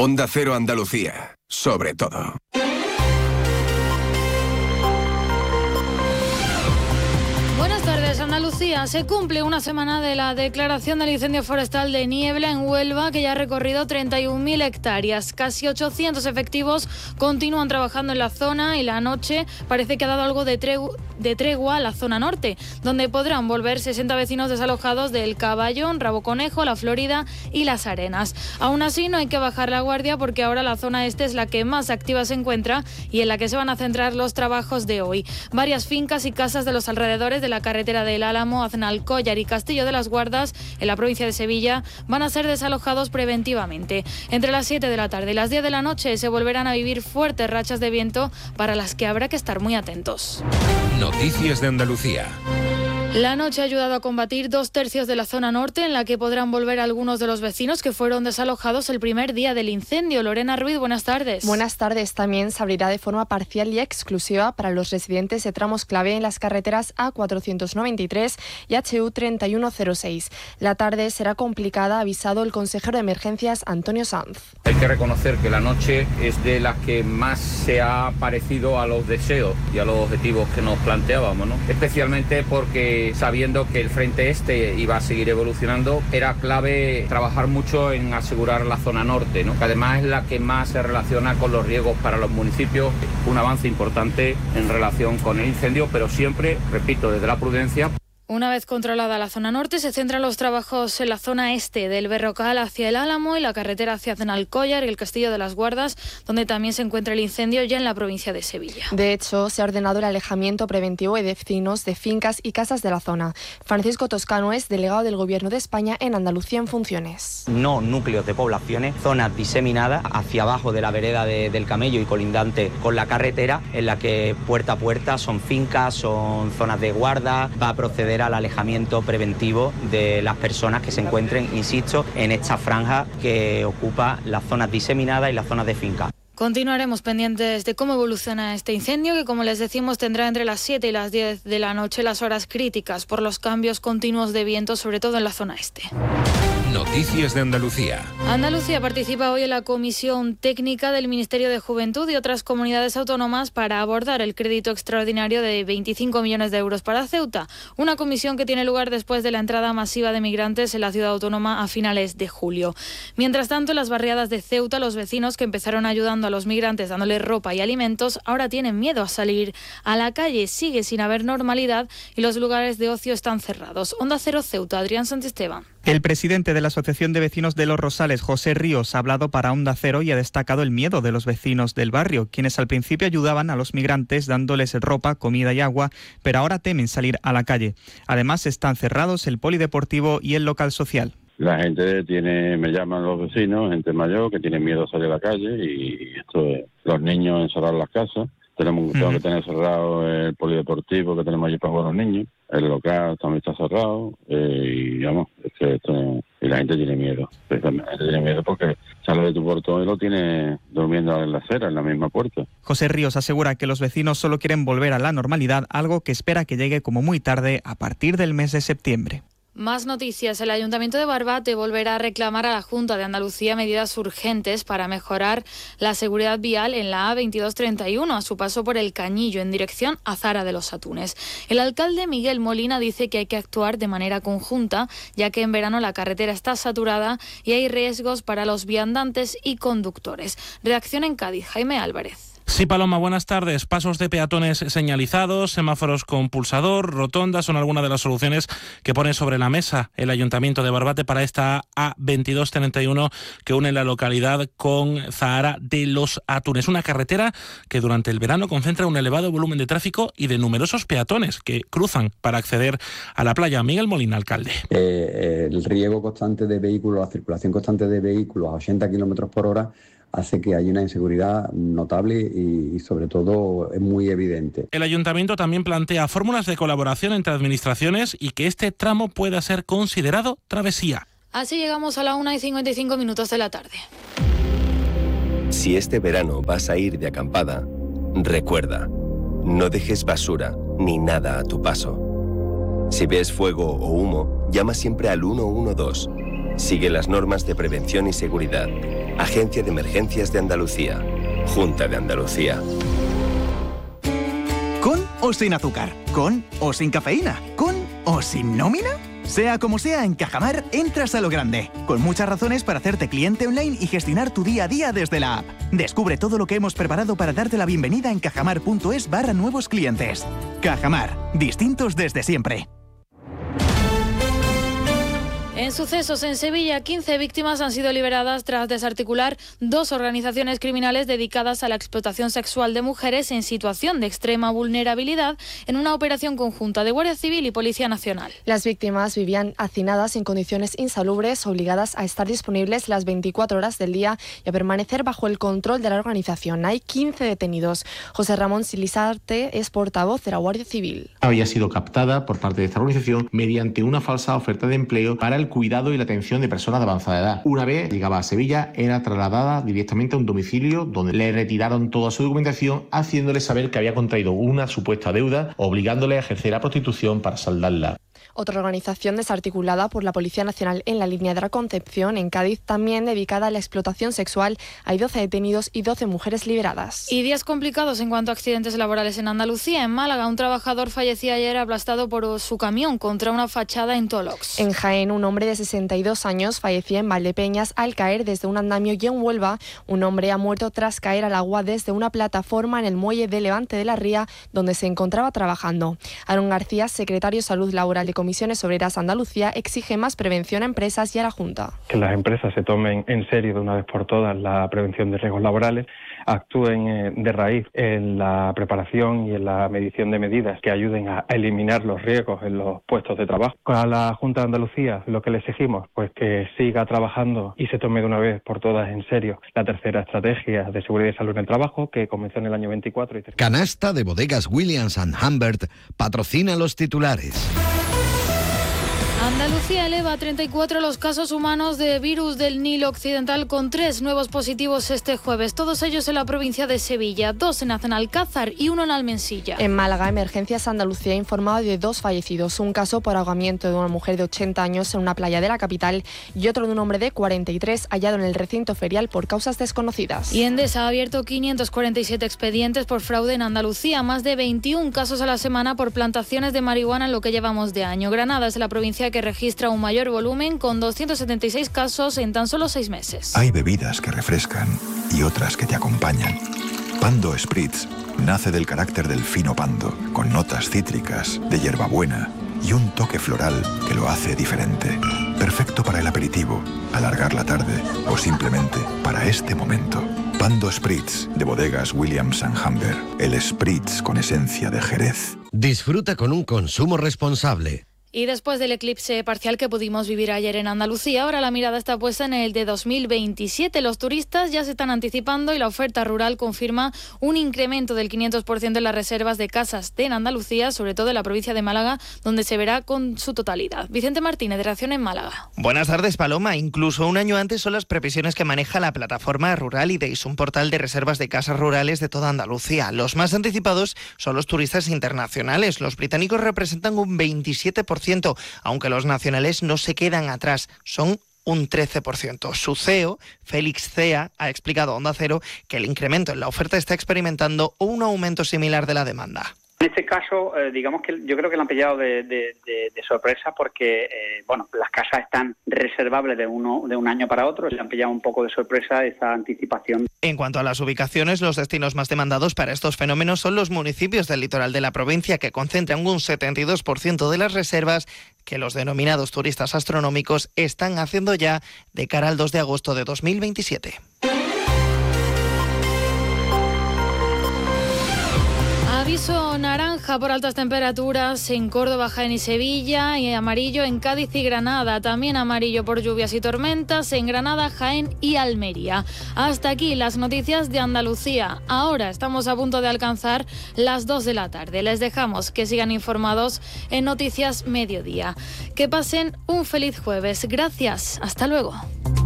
Onda Cero Andalucía, sobre todo. Buenas tardes, Andalucía. Se cumple una semana de la declaración del incendio forestal de Niebla en Huelva, que ya ha recorrido 31.000 hectáreas. Casi 800 efectivos continúan trabajando en la zona y la noche parece que ha dado algo de tregua a la zona norte, donde podrán volver 60 vecinos desalojados del Caballón, Rabo Conejo, La Florida y Las Arenas. Aún así, no hay que bajar la guardia porque ahora la zona este es la que más activa se encuentra y en la que se van a centrar los trabajos de hoy. Varias fincas y casas de los alrededores de la carretera del Álamo, Aznalcóllar y Castillo de las Guardas, en la provincia de Sevilla, van a ser desalojados preventivamente. Entre las 7 de la tarde y las 10 de la noche se volverán a vivir fuertes rachas de viento para las que habrá que estar muy atentos. Noticias de Andalucía. La noche ha ayudado a combatir 2/3 de la zona norte, en la que podrán volver algunos de los vecinos que fueron desalojados el primer día del incendio. Lorena Ruiz, buenas tardes. Buenas tardes. También se abrirá de forma parcial y exclusiva para los residentes de tramos clave en las carreteras A493 y HU 3106. La tarde será complicada, ha avisado el consejero de emergencias Antonio Sanz. Hay que reconocer que la noche es de las que más se ha parecido a los deseos y a los objetivos que nos planteábamos, ¿no? Especialmente porque sabiendo que el frente este iba a seguir evolucionando, era clave trabajar mucho en asegurar la zona norte, ¿no? Que además es la que más se relaciona con los riesgos para los municipios. Un avance importante en relación con el incendio, pero siempre, repito, desde la prudencia. Una vez controlada la zona norte, se centran los trabajos en la zona este, del Berrocal hacia el Álamo y la carretera hacia Aznalcóllar y el Castillo de las Guardas, donde también se encuentra el incendio, ya en la provincia de Sevilla. De hecho, se ha ordenado el alejamiento preventivo de vecinos de fincas y casas de la zona. Francisco Toscano es delegado del Gobierno de España en Andalucía en funciones. No núcleos de poblaciones, zonas diseminadas hacia abajo de la vereda del Camello y colindante con la carretera, en la que puerta a puerta son fincas, son zonas de guarda. Va a proceder al alejamiento preventivo de las personas que se encuentren, insisto, en esta franja que ocupa las zonas diseminadas y las zonas de finca. Continuaremos pendientes de cómo evoluciona este incendio, que, como les decimos, tendrá entre las 7 y las 10 de la noche las horas críticas por los cambios continuos de viento, sobre todo en la zona este. Noticias de Andalucía. Andalucía participa hoy en la comisión técnica del Ministerio de Juventud y otras comunidades autónomas para abordar el crédito extraordinario de 25 millones de euros para Ceuta. Una comisión que tiene lugar después de la entrada masiva de migrantes en la ciudad autónoma a finales de julio. Mientras tanto, en las barriadas de Ceuta, los vecinos que empezaron ayudando a los migrantes dándoles ropa y alimentos ahora tienen miedo a salir a la calle. Sigue sin haber normalidad y los lugares de ocio están cerrados. Onda Cero Ceuta, Adrián Santisteban. El presidente de la Asociación de Vecinos de Los Rosales, José Ríos, ha hablado para Onda Cero y ha destacado el miedo de los vecinos del barrio, quienes al principio ayudaban a los migrantes dándoles ropa, comida y agua, pero ahora temen salir a la calle. Además, están cerrados el polideportivo y el local social. La gente me llaman los vecinos, gente mayor, que tiene miedo a salir a la calle, y esto es los niños encerrar las casas. Tengo que tener cerrado el polideportivo que tenemos allí para jugar a los niños. El local también está cerrado, y digamos, es que y la gente tiene miedo. La gente tiene miedo porque sale de tu portón y lo tiene durmiendo en la acera, en la misma puerta. José Ríos asegura que los vecinos solo quieren volver a la normalidad, algo que espera que llegue como muy tarde a partir del mes de septiembre. Más noticias. El Ayuntamiento de Barbate volverá a reclamar a la Junta de Andalucía medidas urgentes para mejorar la seguridad vial en la A2231 a su paso por el Cañillo en dirección a Zara de los Atunes. El alcalde Miguel Molina dice que hay que actuar de manera conjunta, ya que en verano la carretera está saturada y hay riesgos para los viandantes y conductores. Redacción en Cádiz, Jaime Álvarez. Sí, Paloma, buenas tardes. Pasos de peatones señalizados, semáforos con pulsador, rotondas son algunas de las soluciones que pone sobre la mesa el Ayuntamiento de Barbate para esta A2231 que une la localidad con Zahara de los Atunes. Una carretera que durante el verano concentra un elevado volumen de tráfico y de numerosos peatones que cruzan para acceder a la playa. Miguel Molina, alcalde. El riego constante de vehículos, la circulación constante de vehículos a 80 kilómetros por hora hace que haya una inseguridad notable y sobre todo es muy evidente. El Ayuntamiento también plantea fórmulas de colaboración entre administraciones y que este tramo pueda ser considerado travesía. Así llegamos a la 1:55 de la tarde. Si este verano vas a ir de acampada, recuerda, no dejes basura ni nada a tu paso. Si ves fuego o humo, llama siempre al 112. Sigue las normas de prevención y seguridad. Agencia de Emergencias de Andalucía. Junta de Andalucía. ¿Con o sin azúcar? ¿Con o sin cafeína? ¿Con o sin nómina? Sea como sea, en Cajamar entras a lo grande, con muchas razones para hacerte cliente online y gestionar tu día a día desde la app. Descubre todo lo que hemos preparado para darte la bienvenida en cajamar.es/nuevos clientes. Cajamar, distintos desde siempre. En sucesos en Sevilla, 15 víctimas han sido liberadas tras desarticular 2 organizaciones criminales dedicadas a la explotación sexual de mujeres en situación de extrema vulnerabilidad en una operación conjunta de Guardia Civil y Policía Nacional. Las víctimas vivían hacinadas en condiciones insalubres, obligadas a estar disponibles las 24 horas del día y a permanecer bajo el control de la organización. Hay 15 detenidos. José Ramón Silizarte es portavoz de la Guardia Civil. Había sido captada por parte de esta organización mediante una falsa oferta de empleo para el cuidado y la atención de personas de avanzada edad. Una vez llegaba a Sevilla, era trasladada directamente a un domicilio donde le retiraron toda su documentación, haciéndole saber que había contraído una supuesta deuda, obligándole a ejercer la prostitución para saldarla. Otra organización desarticulada por la Policía Nacional en la línea de la Concepción, en Cádiz, también dedicada a la explotación sexual. Hay 12 detenidos y 12 mujeres liberadas. Y días complicados en cuanto a accidentes laborales en Andalucía. En Málaga, un trabajador fallecía ayer aplastado por su camión contra una fachada en Tolox. En Jaén, un hombre de 62 años fallecía en Valdepeñas al caer desde un andamio, y en Huelva, un hombre ha muerto tras caer al agua desde una plataforma en el muelle de Levante de la Ría, donde se encontraba trabajando. Aaron García, secretario de Salud Laboral de Comisiones Obreras Andalucía, exige más prevención a empresas y a la Junta. Que las empresas se tomen en serio de una vez por todas la prevención de riesgos laborales, actúen de raíz en la preparación y en la medición de medidas que ayuden a eliminar los riesgos en los puestos de trabajo. A la Junta de Andalucía lo que le exigimos, pues que siga trabajando y se tome de una vez por todas en serio la tercera estrategia de seguridad y salud en el trabajo, que comenzó en el año 24. Canasta de Bodegas Williams & Humbert patrocina los titulares. Andalucía eleva a 34 los casos humanos de virus del Nilo Occidental, con 3 nuevos positivos este jueves, todos ellos en la provincia de Sevilla, 2 en Alcázar y 1 en Almensilla. En Málaga, Emergencias Andalucía ha informado de 2 fallecidos, un caso por ahogamiento de una mujer de 80 años en una playa de la capital y otro de un hombre de 43 hallado en el recinto ferial por causas desconocidas. Y Endesa ha abierto 547 expedientes por fraude en Andalucía, más de 21 casos a la semana por plantaciones de marihuana en lo que llevamos de año. Granada es la provincia que registra un mayor volumen, con 276 casos en tan solo 6 meses. Hay bebidas que refrescan y otras que te acompañan. Pando Spritz nace del carácter del fino pando, con notas cítricas, de hierbabuena y un toque floral que lo hace diferente. Perfecto para el aperitivo, alargar la tarde o simplemente para este momento. Pando Spritz, de Bodegas Williams & Humbert. El Spritz con esencia de Jerez. Disfruta con un consumo responsable. Y después del eclipse parcial que pudimos vivir ayer en Andalucía, ahora la mirada está puesta en el de 2027. Los turistas ya se están anticipando y la oferta rural confirma un incremento del 500% en las reservas de casas en Andalucía, sobre todo en la provincia de Málaga, donde se verá con su totalidad. Vicente Martínez, de Reacción en Málaga. Buenas tardes, Paloma. Incluso un año antes son las previsiones que maneja la plataforma Rural Ideis, un portal de reservas de casas rurales de toda Andalucía. Los más anticipados son los turistas internacionales. Los británicos representan un 27%. Aunque los nacionales no se quedan atrás, son un 13%. Su CEO, Félix Cea, ha explicado a Onda Cero que el incremento en la oferta está experimentando un aumento similar de la demanda. En este caso, digamos que yo creo que lo han pillado de sorpresa porque, las casas están reservables de un año para otro. Se han pillado un poco de sorpresa esa anticipación. En cuanto a las ubicaciones, los destinos más demandados para estos fenómenos son los municipios del litoral de la provincia, que concentran un 72% de las reservas que los denominados turistas astronómicos están haciendo ya de cara al 2 de agosto de 2027. Aviso naranja por altas temperaturas en Córdoba, Jaén y Sevilla, y amarillo en Cádiz y Granada. También amarillo por lluvias y tormentas en Granada, Jaén y Almería. Hasta aquí las noticias de Andalucía. Ahora estamos a punto de alcanzar las 2 de la tarde. Les dejamos que sigan informados en Noticias Mediodía. Que pasen un feliz jueves. Gracias. Hasta luego.